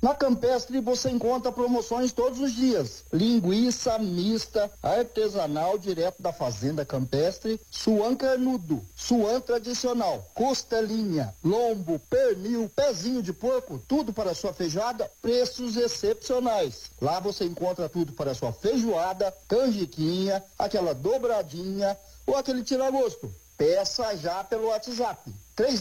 Na Campestre você encontra promoções todos os dias. Linguiça mista, artesanal direto da fazenda Campestre, suan carnudo, suan tradicional, costelinha, lombo, pernil, pezinho de porco, tudo para sua feijoada, preços excepcionais. Lá você encontra tudo para sua feijoada, canjiquinha, aquela dobradinha ou aquele tira-gosto. Peça já pelo WhatsApp.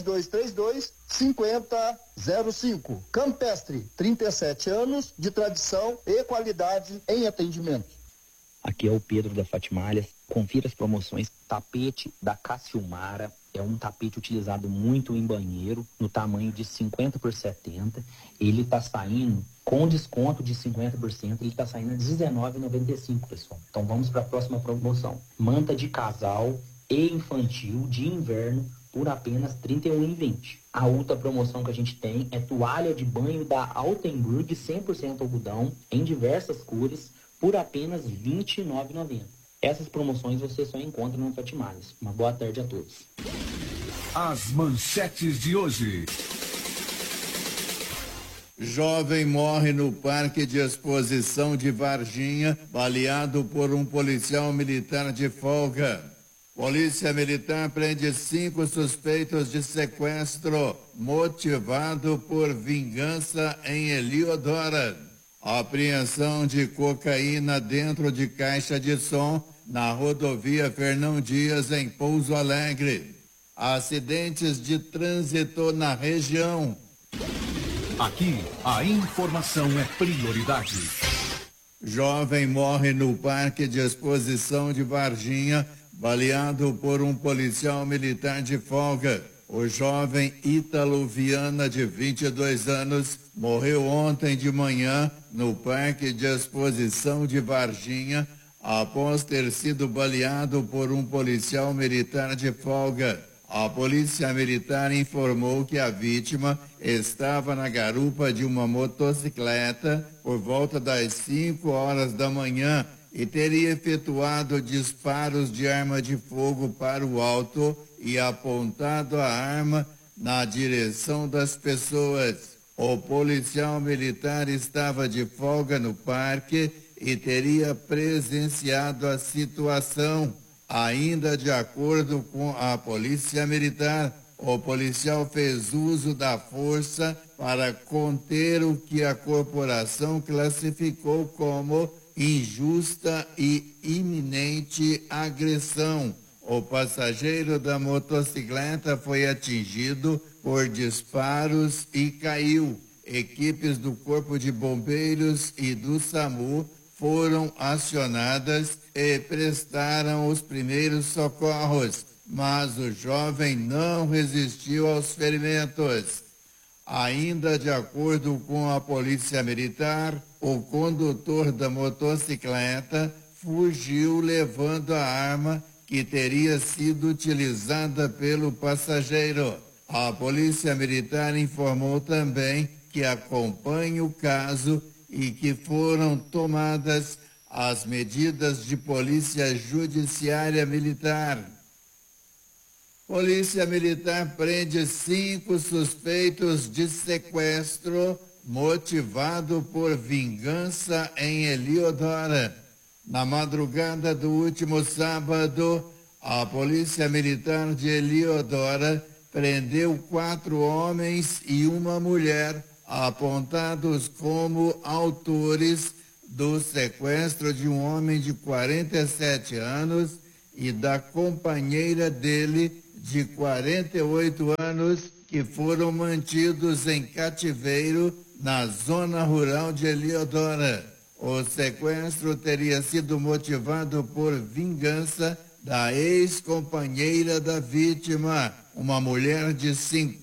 3232-5005. Campestre, 37 anos de tradição e qualidade em atendimento. Aqui é o Pedro da Fatimalhas. Confira as promoções. Tapete da Cassiumara. É um tapete utilizado muito em banheiro, no tamanho de 50 por 70. Ele está saindo com desconto de 50%. Ele está saindo a R$19,95, pessoal. Então vamos para a próxima promoção. Manta de casal e infantil de inverno por apenas R$ 31,20. A outra promoção que a gente tem é toalha de banho da Altenburg 100% algodão em diversas cores por apenas R$ 29,90. Essas promoções você só encontra no Fatimalhas. Uma boa tarde a todos. As manchetes de hoje. Jovem morre no Parque de Exposição de Varginha, baleado por um policial militar de folga. Polícia Militar prende 5 suspeitos de sequestro, motivado por vingança em Heliodora. Apreensão de cocaína dentro de caixa de som na rodovia Fernão Dias, em Pouso Alegre. Acidentes de trânsito na região. Aqui, a informação é prioridade. Jovem morre no Parque de Exposição de Varginha, baleado por um policial militar de folga. O jovem Ítalo Viana, de 22 anos, morreu ontem de manhã no Parque de Exposição de Varginha, após ter sido baleado por um policial militar de folga. A Polícia Militar informou que a vítima estava na garupa de uma motocicleta por volta das 5 horas da manhã e teria efetuado disparos de arma de fogo para o alto e apontado a arma na direção das pessoas. O policial militar estava de folga no parque e teria presenciado a situação. Ainda de acordo com a Polícia Militar, o policial fez uso da força para conter o que a corporação classificou como injusta e iminente agressão. O passageiro da motocicleta foi atingido por disparos e caiu. Equipes do Corpo de Bombeiros e do SAMU foram acionadas e prestaram os primeiros socorros, mas o jovem não resistiu aos ferimentos. Ainda de acordo com a Polícia Militar, o condutor da motocicleta fugiu levando a arma que teria sido utilizada pelo passageiro. A Polícia Militar informou também que acompanha o caso e que foram tomadas as medidas de Polícia Judiciária Militar. Polícia Militar prende 5 suspeitos de sequestro motivado por vingança em Heliodora. Na madrugada do último sábado, a Polícia Militar de Heliodora prendeu 4 homens e uma mulher apontados como autores do sequestro de um homem de 47 anos e da companheira dele de 48 anos, que foram mantidos em cativeiro na zona rural de Heliodora. O sequestro teria sido motivado por vingança da ex-companheira da vítima, uma mulher de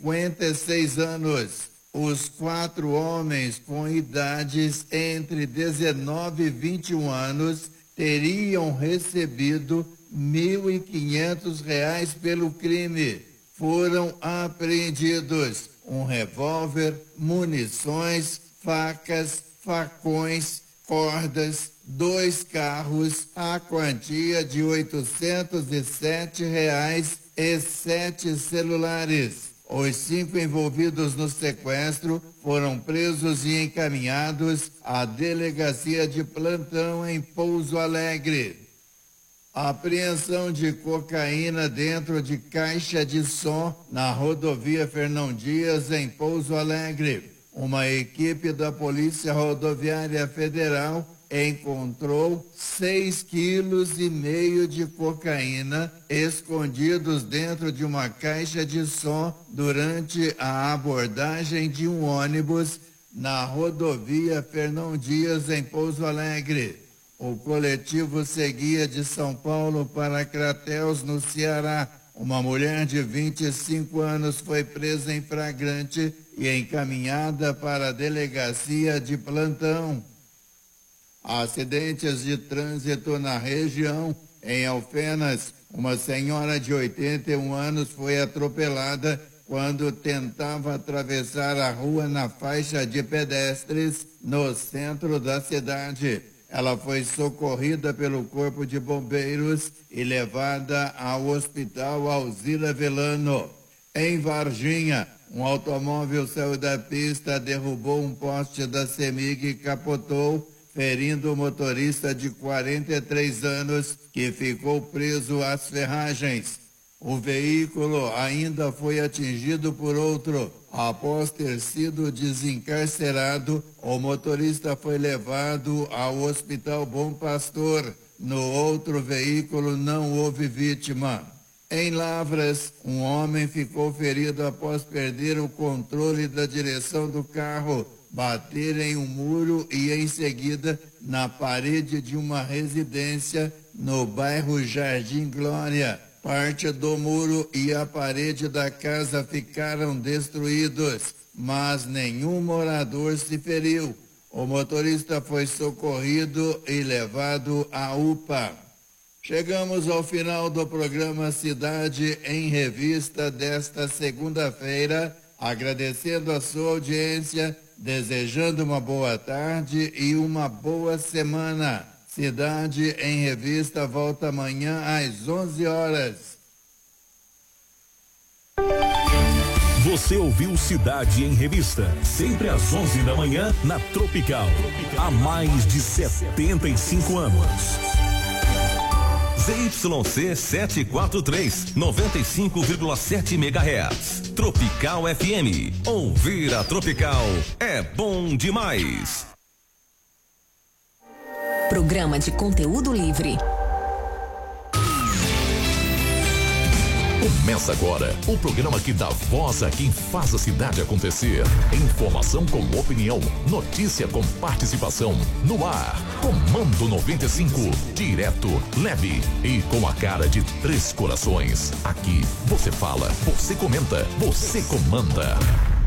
56 anos. Os 4 homens com idades entre 19 e 21 anos teriam recebido R$ 1.500 pelo crime. Foram apreendidos um revólver, munições, facas, facões, cordas, 2 carros, a quantia de R$ 807 e 7 celulares. Os 5 envolvidos no sequestro foram presos e encaminhados à delegacia de plantão em Pouso Alegre. A apreensão de cocaína dentro de caixa de som na rodovia Fernão Dias, em Pouso Alegre. Uma equipe da Polícia Rodoviária Federal encontrou 6,5 quilos de cocaína escondidos dentro de uma caixa de som durante a abordagem de um ônibus na rodovia Fernão Dias, em Pouso Alegre. O coletivo seguia de São Paulo para Crateús, no Ceará. Uma mulher de 25 anos foi presa em flagrante e encaminhada para a delegacia de plantão. Acidentes de trânsito na região. Em Alfenas, uma senhora de 81 anos foi atropelada quando tentava atravessar a rua na faixa de pedestres no centro da cidade. Ela foi socorrida pelo Corpo de Bombeiros e levada ao Hospital Alzira Velano. Em Varginha, um automóvel saiu da pista, derrubou um poste da CEMIG e capotou, ferindo o motorista de 43 anos, que ficou preso às ferragens. O veículo ainda foi atingido por outro. Após ter sido desencarcerado, o motorista foi levado ao Hospital Bom Pastor. No outro veículo não houve vítima. Em Lavras, um homem ficou ferido após perder o controle da direção do carro, bater em um muro e, em seguida, na parede de uma residência no bairro Jardim Glória. Parte do muro e a parede da casa ficaram destruídos, mas nenhum morador se feriu. O motorista foi socorrido e levado à UPA. Chegamos ao final do programa Cidade em Revista desta segunda-feira, agradecendo a sua audiência, desejando uma boa tarde e uma boa semana. Cidade em Revista volta amanhã às 11 horas. Você ouviu Cidade em Revista, sempre às 11 da manhã na Tropical. Há mais de 75 anos. ZYC 743, 95,7 MHz. Tropical FM. Ouvir a Tropical é bom demais. Programa de conteúdo livre. Começa agora o programa que dá voz a quem faz a cidade acontecer. Informação com opinião, notícia com participação. No ar, Comando 95. Direto, leve e com a cara de 3 corações. Aqui você fala, você comenta, você comanda.